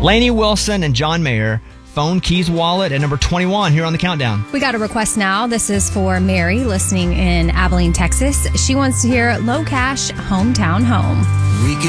Lainey Wilson and John Mayer, Phone, Keys, Wallet at number 21 here on the countdown. We got a request now. This is for Mary listening in Abilene, Texas. She wants to hear Low Cash, Hometown Home. We could